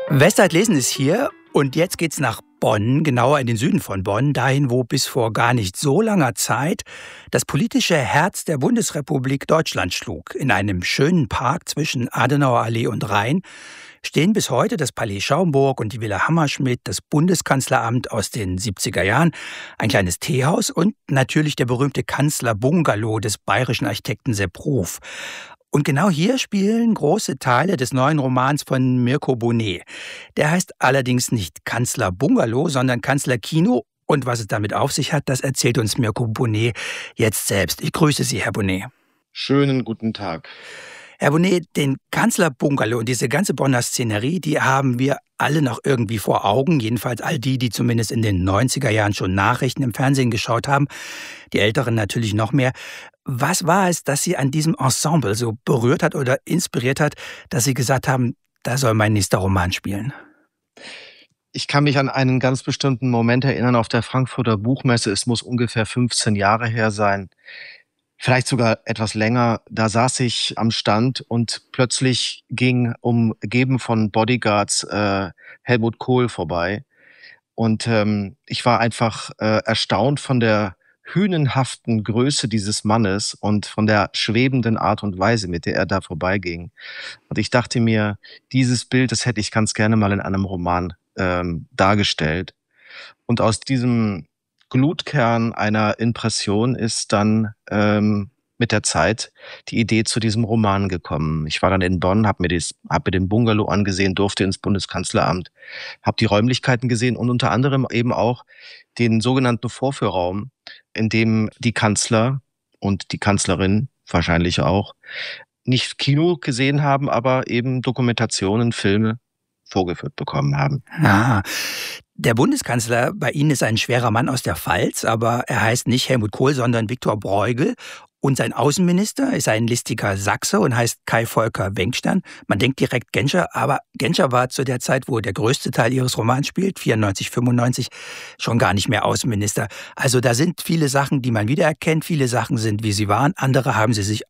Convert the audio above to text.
Westheidt-Lesen ist hier und jetzt geht's nach Bonn, genauer in den Süden von Bonn, dahin, wo bis vor gar nicht so langer Zeit das politische Herz der Bundesrepublik Deutschland schlug. In einem schönen Park zwischen Adenauer Allee und Rhein stehen bis heute das Palais Schaumburg und die Villa Hammerschmidt, das Bundeskanzleramt aus den 70er Jahren, ein kleines Teehaus und natürlich der berühmte Kanzlerbungalow des bayerischen Architekten Sepp Ruf. Und genau hier spielen große Teile des neuen Romans von Mirko Bonet. Der heißt allerdings nicht Kanzlerbungalow, sondern Kanzlerkino. Und was es damit auf sich hat, das erzählt uns Mirko Bonet jetzt selbst. Ich grüße Sie, Herr Bonet. Schönen guten Tag. Herr Bonet, den Kanzlerbungalow und diese ganze Bonner Szenerie, die haben wir alle noch irgendwie vor Augen. Jedenfalls all die, die zumindest in den 90er Jahren schon Nachrichten im Fernsehen geschaut haben. Die Älteren natürlich noch mehr. Was war es, das Sie an diesem Ensemble so berührt hat oder inspiriert hat, dass Sie gesagt haben, da soll mein nächster Roman spielen? Ich kann mich an einen ganz bestimmten Moment erinnern auf der Frankfurter Buchmesse. Es muss ungefähr 15 Jahre her sein. Vielleicht sogar etwas länger. Da saß ich am Stand und plötzlich ging, umgeben von Bodyguards, Helmut Kohl vorbei. Und ich war einfach erstaunt von der hünenhaften Größe dieses Mannes und von der schwebenden Art und Weise, mit der er da vorbeiging. Und ich dachte mir, dieses Bild, das hätte ich ganz gerne mal in einem Roman dargestellt. Und aus diesem Glutkern einer Impression ist dann mit der Zeit die Idee zu diesem Roman gekommen. Ich war dann in Bonn, hab mir den Bungalow angesehen, durfte ins Bundeskanzleramt, habe die Räumlichkeiten gesehen und unter anderem eben auch den sogenannten Vorführraum, in dem die Kanzler und die Kanzlerin wahrscheinlich auch nicht Kino gesehen haben, aber eben Dokumentationen, Filme vorgeführt bekommen haben. Ah, der Bundeskanzler bei Ihnen ist ein schwerer Mann aus der Pfalz, aber er heißt nicht Helmut Kohl, sondern Viktor Brueghel. Und sein Außenminister ist ein listiger Sachse und heißt Kai Volker Wenkstern. Man denkt direkt Genscher, aber Genscher war zu der Zeit, wo der größte Teil Ihres Romans spielt, 94, 95, schon gar nicht mehr Außenminister. Also da sind viele Sachen, die man wiedererkennt, viele Sachen sind, wie sie waren, andere haben Sie sich